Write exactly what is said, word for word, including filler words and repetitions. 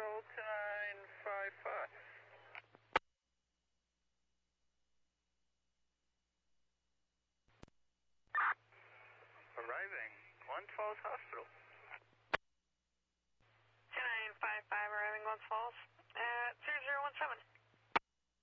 hold to nine five five. Arriving, Glens Falls Hospital.